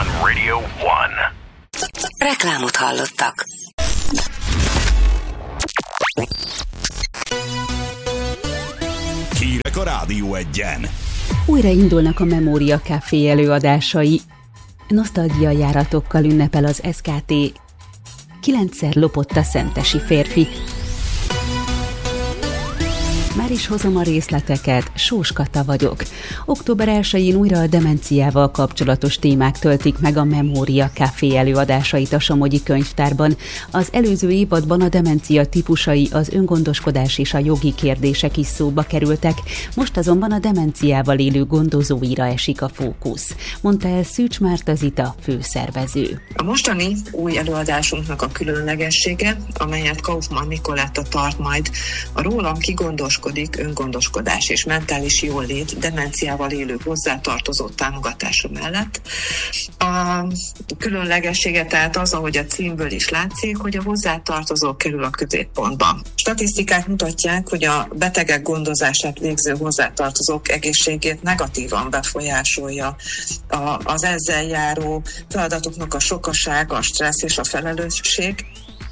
on Radio 1. Reklámot hallottak. Hírek a Rádió 1-en. Újra indulnak a Memória Café előadásai. Nosztalgiajáratokkal ünnepel az SKT. 9-szer lopott a szentesi férfi. Már is hozom a részleteket, Sós Kata vagyok. Október 1-én újra a demenciával kapcsolatos témák töltik meg a Memória Café előadásait a Somogyi Könyvtárban. Az előző évadban a demencia típusai, az öngondoskodás és a jogi kérdések is szóba kerültek, most azonban a demenciával élő gondozóira esik a fókusz, mondta el Szűcs Márta Zita, főszervező. A mostani új előadásunknak a különlegessége, amelyet Kaufmann Nikoletta tart majd, a rólam kigondoskodik öngondoskodás és mentális jólét demenciával élő hozzátartozó támogatása mellett. A különlegessége tehát az, ahogy a címből is látszik, hogy a hozzátartozó kerül a középpontba. Statisztikák mutatják, hogy a betegek gondozását végző hozzátartozók egészségét negatívan befolyásolja az ezzel járó feladatoknak a sokasága, a stressz és a felelősség.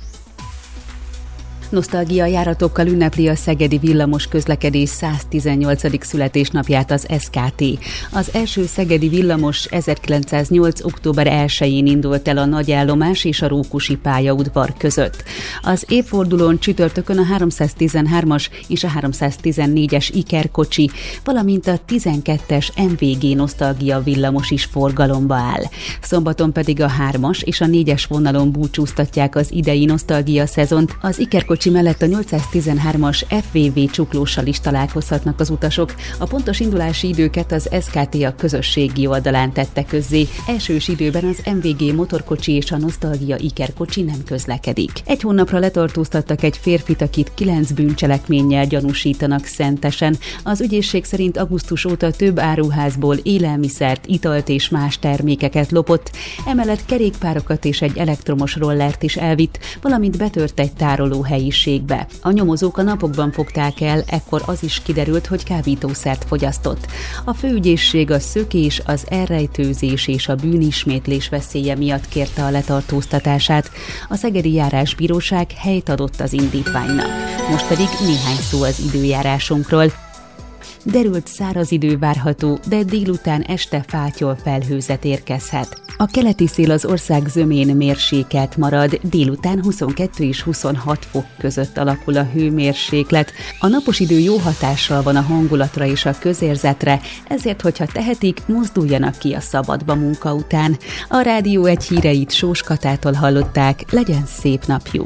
Nosztalgiajáratokkal ünnepli a szegedi villamos közlekedés 118. születésnapját az SKT. Az első szegedi villamos 1908. október 1-én indult el a nagyállomás és a Rókusi pályaudvar között. Az évfordulón csütörtökön a 313-as és a 314-es ikerkocsi, valamint a 12-es MVG nosztalgia villamos is forgalomba áll. Szombaton pedig a 3-as és a 4-es vonalon búcsúztatják az idei nosztalgia szezont. Az ikerkocsi mellett a 813-as FVV csuklóssal is találkozhatnak az utasok. A pontos indulási időket az SKT a közösségi oldalán tette közzé. Elsős időben az MVG motorkocsi és a nosztalgia ikerkocsi nem közlekedik. Egy hónapra letartóztattak egy férfit, akit 9 bűncselekménnyel gyanúsítanak Szentesen. Az ügyészség szerint augusztus óta több áruházból élelmiszert, italt és más termékeket lopott, emellett kerékpárokat és egy elektromos rollert is elvitt, valamint betört egy tárolóhelyi. A nyomozók a napokban fogták el, ekkor az is kiderült, hogy kábítószert fogyasztott. A főügyészség a szökés, az elrejtőzés és a bűnismétlés veszélye miatt kérte a letartóztatását. A szegedi járásbíróság helyt adott az indítványnak. Most pedig néhány szó az időjárásunkról. Derült száraz idő várható, de délután este fátyol felhőzet érkezhet. A keleti szél az ország zömén mérsékelt marad, délután 22 és 26 fok között alakul a hőmérséklet. A napos idő jó hatással van a hangulatra és a közérzetre, ezért, hogyha tehetik, mozduljanak ki a szabadba munka után. A Rádió 1 híreit Sós Katától hallották, legyen szép napjuk!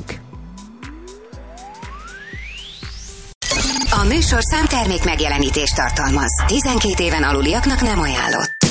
A műsorszám termék megjelenítést tartalmaz. 12 éven aluliaknak nem ajánlott.